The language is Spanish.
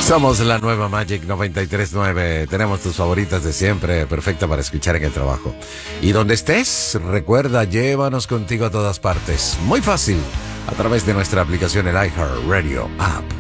Somos la nueva Magic 93.9. Tenemos tus favoritas de siempre, perfecta para escuchar en el trabajo. Y donde estés, recuerda, llévanos contigo a todas partes. Muy fácil, a través de nuestra aplicación, el iHeartRadio App.